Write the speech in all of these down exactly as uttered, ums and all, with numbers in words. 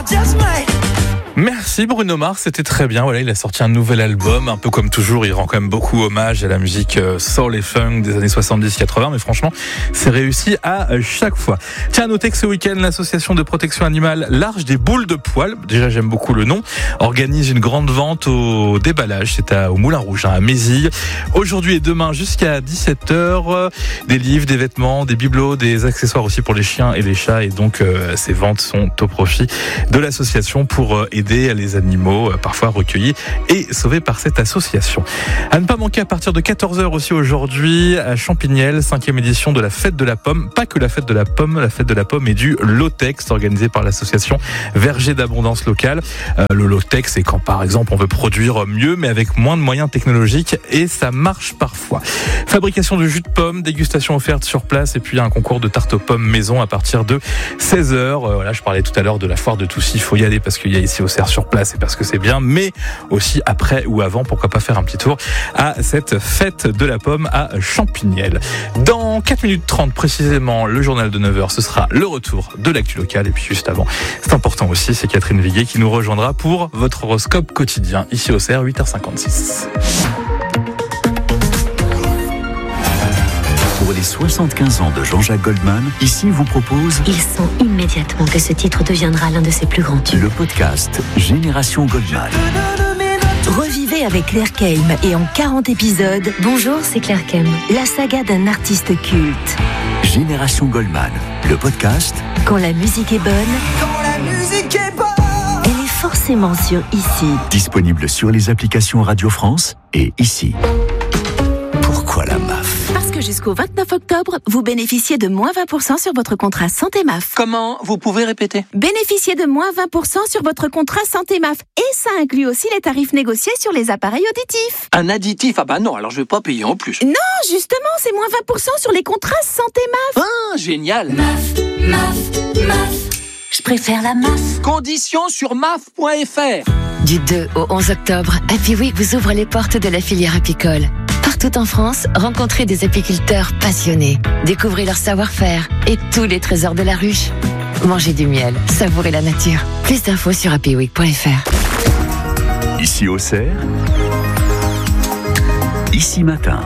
Merci Bruno Mars, c'était très bien. Voilà, il a sorti un nouvel album, un peu comme toujours, il rend quand même beaucoup hommage à la musique soul et funk des années soixante-dix quatre-vingts, mais franchement, c'est réussi à chaque fois. Tiens, à noter que ce week-end, l'association de protection animale L'Arche des Boules de Poil, déjà j'aime beaucoup le nom, organise une grande vente au déballage, c'est à, au Moulin Rouge, hein, à Mézille. Aujourd'hui et demain jusqu'à dix-sept heures, des livres, des vêtements, des bibelots, des accessoires aussi pour les chiens et les chats, et donc euh, ces ventes sont au profit de l'association pour euh, aider les animaux euh, parfois recueillis et sauvés par cette association. À ne pas manquer à partir de quatorze heures aussi aujourd'hui à Champignelles, cinquième édition de la fête de la pomme. Pas que la fête de la pomme, la fête de la pomme est du Lotex organisée par l'association Verger d'abondance locale. Euh, le Lotex, c'est quand par exemple on veut produire mieux mais avec moins de moyens technologiques et ça marche parfois. Fabrication de jus de pomme, dégustation offerte sur place et puis un concours de tarte aux pommes maison à partir de seize heures. Euh, voilà, je parlais tout à l'heure de la foire de Toussy, il faut y aller parce qu'il y a ici au Cerf sur place et parce que c'est bien, mais aussi après ou avant, pourquoi pas faire un petit tour à cette fête de la pomme à Champignelles. Dans quatre minutes trente précisément, le journal de neuf heures, ce sera le retour de l'actu locale et puis juste avant, c'est important aussi, c'est Catherine Viguier qui nous rejoindra pour votre horoscope quotidien ici au Cerf, huit heures cinquante-six. Pour les soixante-quinze ans de Jean-Jacques Goldman, ici vous propose... Il sent immédiatement que ce titre deviendra l'un de ses plus grands tubes. Le podcast Génération Goldman. Revivez avec Claire Keim et en quarante épisodes... Bonjour, c'est Claire Keim. La saga d'un artiste culte. Génération Goldman, le podcast... Quand la musique est bonne... Quand la musique est bonne... Elle est forcément sur Ici. Disponible sur les applications Radio France et Ici. Pourquoi la M A F ? Parce que jusqu'au vingt-neuf octobre, vous bénéficiez de moins vingt pour cent sur votre contrat Santé M A F. Comment ? Vous pouvez répéter ? Bénéficiez de moins vingt pour cent sur votre contrat Santé M A F. Et ça inclut aussi les tarifs négociés sur les appareils auditifs. Un additif ? Ah bah non, alors je vais pas payer en plus. Non, justement, c'est moins vingt pour cent sur les contrats Santé M A F. Ah, génial ! M A F, M A F, M A F. Je préfère la M A F. Conditions sur M A F point F R. Du deux au onze octobre, Happy Week vous ouvre les portes de la filière apicole. Partout en France, rencontrez des apiculteurs passionnés. Découvrez leur savoir-faire et tous les trésors de la ruche. Mangez du miel, savourez la nature. Plus d'infos sur happy week point F R. Ici au Cerf, Ici matin.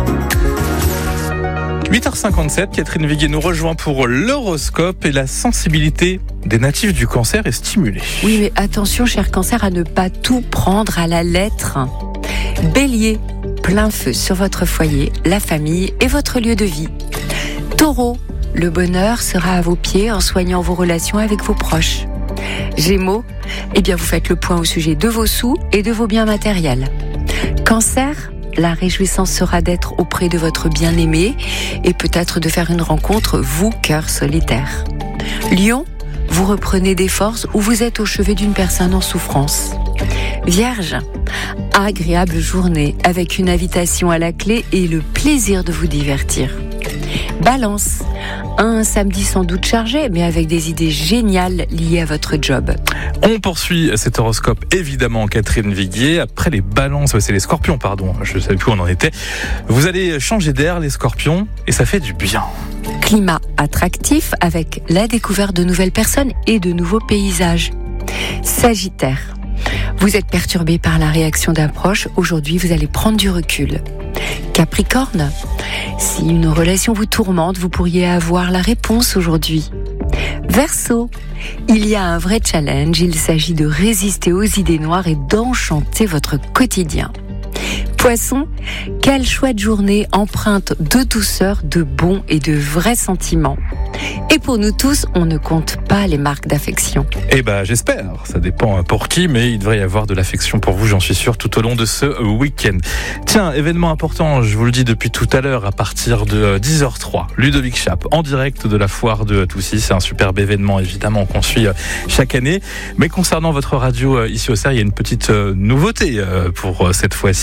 huit heures cinquante-sept, Catherine Viguier nous rejoint pour l'horoscope et la sensibilité des natifs du cancer est stimulée. Oui, mais attention, cher cancer, à ne pas tout prendre à la lettre. Bélier, plein feu sur votre foyer, la famille et votre lieu de vie. Taureau, le bonheur sera à vos pieds en soignant vos relations avec vos proches. Gémeaux, eh bien vous faites le point au sujet de vos sous et de vos biens matériels. Cancer, la réjouissance sera d'être auprès de votre bien-aimé et peut-être de faire une rencontre, vous, cœur solitaire. Lion, vous reprenez des forces ou vous êtes au chevet d'une personne en souffrance. Vierge, agréable journée avec une invitation à la clé et le plaisir de vous divertir. Balance, un samedi sans doute chargé, mais avec des idées géniales liées à votre job. On poursuit cet horoscope, évidemment, Catherine Viguier. Après les balances, c'est les scorpions, pardon, je ne savais plus où on en était. Vous allez changer d'air, les scorpions, et ça fait du bien. Climat attractif avec la découverte de nouvelles personnes et de nouveaux paysages. Sagittaire, vous êtes perturbé par la réaction d'un proche. Aujourd'hui, vous allez prendre du recul. Capricorne, si une relation vous tourmente, vous pourriez avoir la réponse aujourd'hui. Verseau, il y a un vrai challenge. Il s'agit de résister aux idées noires et d'enchanter votre quotidien. Poisson, quelle chouette journée empreinte de douceur, de bons et de vrais sentiments. Et pour nous tous, on ne compte pas les marques d'affection. Eh ben, j'espère. Ça dépend pour qui, mais il devrait y avoir de l'affection pour vous, j'en suis sûr, tout au long de ce week-end. Tiens, événement important, je vous le dis depuis tout à l'heure, à partir de dix heures zéro trois, Ludovic Chape, en direct de la foire de Toussy. C'est un superbe événement, évidemment, qu'on suit chaque année. Mais concernant votre radio ici au Cerf, il y a une petite nouveauté pour cette fois-ci.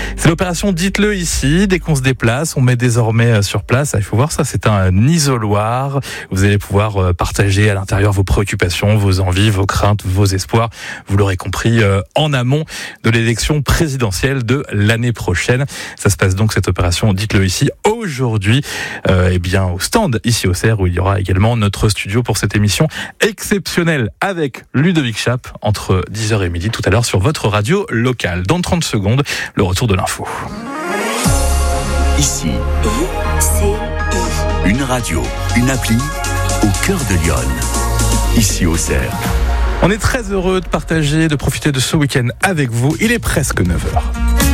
C'est l'opération Dites-le ici. Dès qu'on se déplace, on met désormais sur place, il faut voir ça, c'est un isoloir. Vous allez pouvoir partager à l'intérieur vos préoccupations, vos envies, vos craintes, vos espoirs. Vous l'aurez compris, en amont de l'élection présidentielle de l'année prochaine. Ça se passe donc cette opération Dites-le ici aujourd'hui, euh, eh bien au stand ici au C E R où il y aura également notre studio pour cette émission exceptionnelle avec Ludovic Chape entre dix heures et midi tout à l'heure sur votre radio locale. Dans trente secondes, le retour de l'info. Ici, I C I. une radio, une appli au cœur de Lyon. Ici au C E R. On est très heureux de partager, de profiter de ce week-end avec vous. Il est presque neuf heures.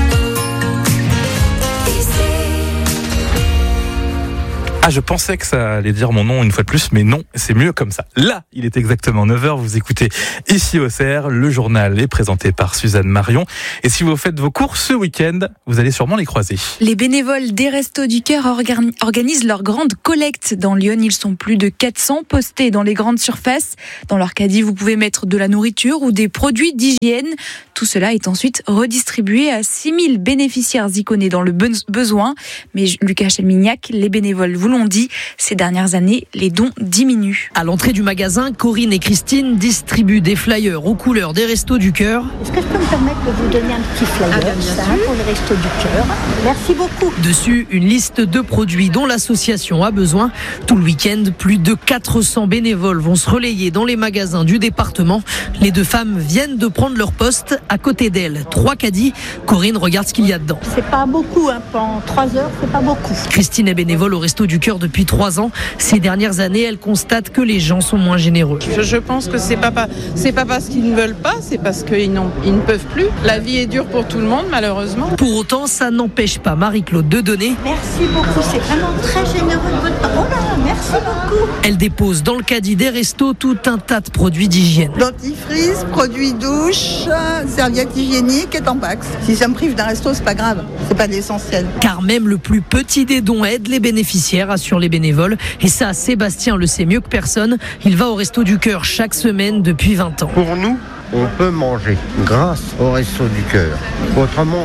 Ah, je pensais que ça allait dire mon nom une fois de plus, mais non, c'est mieux comme ça. Là, il est exactement neuf heures, vous écoutez ici au C E R, le journal est présenté par Suzanne Marion. Et si vous faites vos courses ce week-end, vous allez sûrement les croiser. Les bénévoles des Restos du Cœur organ- organisent leur grande collecte dans Lyon. Ils sont plus de quatre cents postés dans les grandes surfaces. Dans leur caddie, vous pouvez mettre de la nourriture ou des produits d'hygiène. Tout cela est ensuite redistribué à six mille bénéficiaires iconés dans le be- besoin. Mais Lucas Chelmignac, les bénévoles vous l'ont dit, ces dernières années, les dons diminuent. À l'entrée du magasin, Corinne et Christine distribuent des flyers aux couleurs des Restos du Cœur. Est-ce que je peux me permettre de vous donner un petit flyer ah ben, ça, pour les Restos du Cœur? Merci beaucoup. Dessus, une liste de produits dont l'association a besoin. Tout le week-end, plus de quatre cents bénévoles vont se relayer dans les magasins du département. Les deux femmes viennent de prendre leur poste. À côté d'elles, trois caddies. Corinne regarde ce qu'il y a dedans. C'est pas beaucoup, hein. En trois heures, c'est pas beaucoup. Christine est bénévole au Restos du Cœur depuis trois ans. Ces dernières années, elle constate que les gens sont moins généreux. Je, je pense que c'est pas, pas, c'est pas parce qu'ils ne veulent pas, c'est parce qu'ils n'ont, ils ne peuvent plus. La vie est dure pour tout le monde, malheureusement. Pour autant, ça n'empêche pas Marie-Claude de donner. Merci beaucoup, c'est vraiment très généreux de votre part. Oh là, merci beaucoup. Elle dépose dans le caddie des restos tout un tas de produits d'hygiène. Dentifrice, produits douche, serviettes hygiéniques et tampax. Si ça me prive d'un resto, c'est pas grave, c'est pas l'essentiel. Car même le plus petit des dons aide les bénéficiaires, assurent les bénévoles. Et ça, Sébastien le sait mieux que personne. Il va au Resto du Cœur chaque semaine depuis vingt ans. Pour nous, on peut manger grâce au Resto du Cœur. Autrement,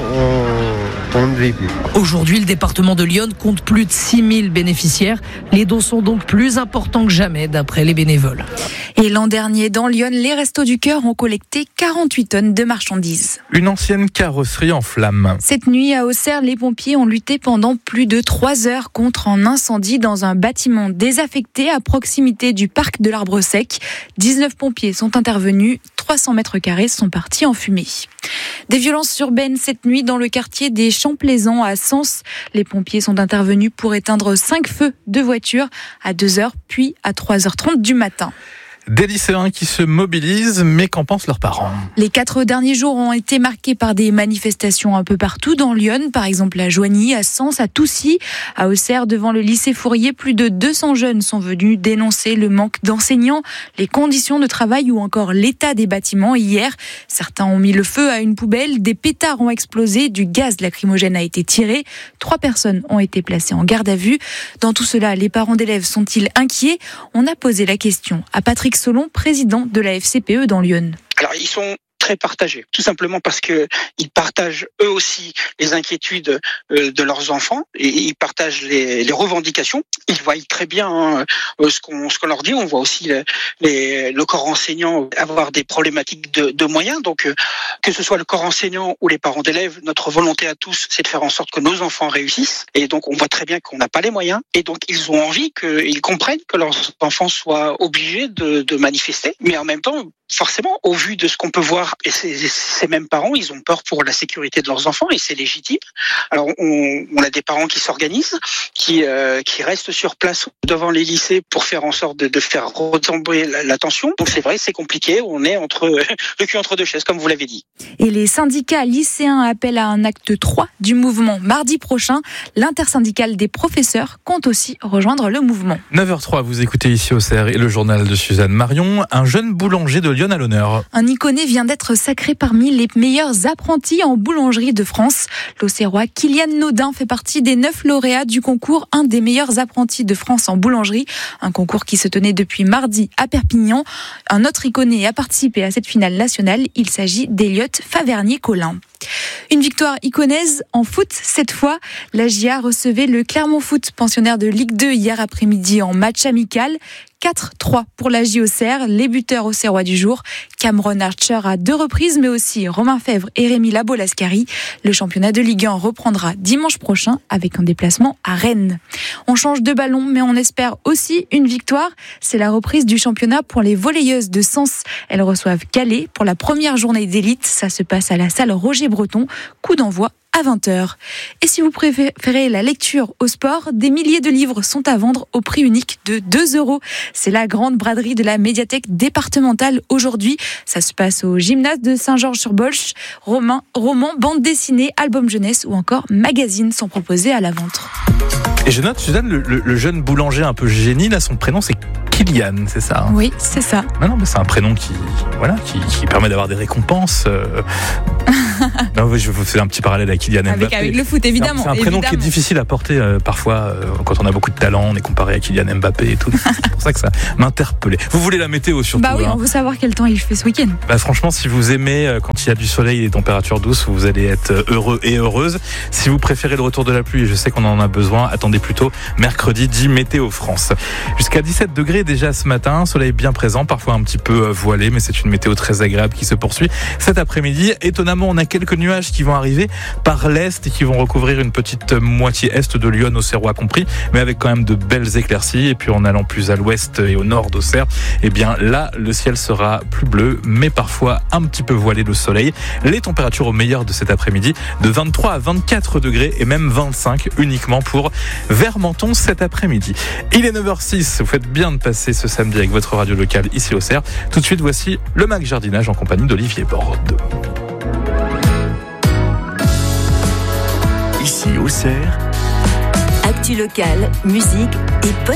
on, on ne vit plus. Aujourd'hui, le département de Lyon compte plus de six mille bénéficiaires. Les dons sont donc plus importants que jamais, d'après les bénévoles. Et l'an dernier, dans Lyon, les Restos du Cœur ont collecté quarante-huit tonnes de marchandises. Une ancienne carrosserie en flammes. Cette nuit, à Auxerre, les pompiers ont lutté pendant plus de trois heures contre un incendie dans un bâtiment désaffecté à proximité du parc de l'Arbre Sec. dix-neuf pompiers sont intervenus. trois cents mètres carrés sont partis en fumée. Des violences urbaines cette nuit dans le quartier des Champs-Plaisants à Sens. Les pompiers sont intervenus pour éteindre cinq feux de voitures à deux heures puis à trois heures trente du matin. Des lycéens qui se mobilisent, mais qu'en pensent leurs parents? Les quatre derniers jours ont été marqués par des manifestations un peu partout dans Lyon, par exemple à Joigny, à Sens, à Toussy, à Auxerre, devant le lycée Fourier. Plus de deux cents jeunes sont venus dénoncer le manque d'enseignants, les conditions de travail ou encore l'état des bâtiments. Hier, certains ont mis le feu à une poubelle, des pétards ont explosé, du gaz lacrymogène a été tiré. Trois personnes ont été placées en garde à vue. Dans tout cela, les parents d'élèves sont-ils inquiets? On a posé la question à Patrick Solon, président de la F C P E dans Lyon. Alors, ils sont très partagés, tout simplement parce que ils partagent eux aussi les inquiétudes euh, de leurs enfants et ils partagent les, les revendications. Ils voient très bien hein, ce qu'on ce qu'on leur dit. On voit aussi le, les, le corps enseignant avoir des problématiques de, de moyens. Donc euh, que ce soit le corps enseignant ou les parents d'élèves, notre volonté à tous, c'est de faire en sorte que nos enfants réussissent. Et donc on voit très bien qu'on n'a pas les moyens. Et donc ils ont envie qu'ils comprennent que leurs enfants soient obligés de, de manifester. Mais en même temps, forcément, au vu de ce qu'on peut voir, et ces, ces mêmes parents, ils ont peur pour la sécurité de leurs enfants, et c'est légitime. Alors, on, on a des parents qui s'organisent, qui, euh, qui restent sur place devant les lycées pour faire en sorte de, de faire retomber la, la tension. Donc, c'est vrai, c'est compliqué. On est entre le cul entre deux chaises, comme vous l'avez dit. Et les syndicats lycéens appellent à un acte trois du mouvement mardi prochain. L'intersyndicale des professeurs compte aussi rejoindre le mouvement. neuf heures trois, vous écoutez ici au C E R et le journal de Suzanne Marion. Un jeune boulanger de Lyon à l'honneur. Un iconé vient d'être sacré parmi les meilleurs apprentis en boulangerie de France. L'Auxerrois Kylian Naudin fait partie des neuf lauréats du concours Un des meilleurs apprentis de France en boulangerie. Un concours qui se tenait depuis mardi à Perpignan. Un autre iconé a participé à cette finale nationale. Il s'agit d'Eliott Favernier-Collin. Une victoire iconaise en foot. Cette fois, la J A recevait le Clermont Foot, pensionnaire de Ligue deux hier après-midi en match amical. quatre trois pour la J Auxerre, les buteurs auxerrois du jour, Cameron Archer à deux reprises, mais aussi Romain Fèvre et Rémi Labo-Lascari. Le championnat de Ligue un reprendra dimanche prochain avec un déplacement à Rennes. On change de ballon, mais on espère aussi une victoire. C'est la reprise du championnat pour les volleyeuses de Sens. Elles reçoivent Calais pour la première journée d'élite. Ça se passe à la salle Roger Breton. Coup d'envoi à vingt heures. Et si vous préférez la lecture au sport, des milliers de livres sont à vendre au prix unique de deux euros. C'est la grande braderie de la médiathèque départementale aujourd'hui. Ça se passe au gymnase de Saint-Georges-sur-Bolche. Romans, romans, bandes dessinées, albums jeunesse ou encore magazines sont proposés à la vente. Et je note, Suzanne, le, le, le jeune boulanger un peu génie, là, son prénom c'est Kylian, c'est ça hein? Oui, c'est ça. Non, non, mais c'est un prénom qui, voilà, qui, qui permet d'avoir des récompenses. Euh... non, je vous fais un petit parallèle avec Kylian Mbappé. Avec, avec le foot, évidemment. C'est un, c'est un prénom évidemment. qui est difficile à porter euh, parfois euh, quand on a beaucoup de talent. On est comparé à Kylian Mbappé et tout. C'est pour ça que ça m'interpellait. Vous voulez la météo surtout? Bah oui, hein. On veut savoir quel temps il fait ce week-end. Bah franchement, si vous aimez euh, quand il y a du soleil et des températures douces, vous allez être heureux et heureuse. Si vous préférez le retour de la pluie, et je sais qu'on en a besoin, attendez plutôt mercredi, dit Météo France. Jusqu'à dix-sept degrés déjà ce matin, soleil bien présent, parfois un petit peu voilé, mais c'est une météo très agréable qui se poursuit. Cet après-midi, étonnamment, on a quelques nuages qui vont arriver par l'est et qui vont recouvrir une petite moitié est de Lyon, Auxerrois compris, mais avec quand même de belles éclaircies. Et puis en allant plus à l'ouest et au nord d'Auxerre, eh bien là, le ciel sera plus bleu, mais parfois un petit peu voilé de soleil. Les températures au meilleur de cet après-midi, de vingt-trois à vingt-quatre degrés et même vingt-cinq uniquement pour Vermenton cet après-midi. Il est neuf heures six, vous faites bien de passer ce samedi avec votre radio locale ici au Auxerre. Tout de suite, voici le Mag Jardinage en compagnie d'Olivier Borde. Ici Auxerre. Actu locale, musique et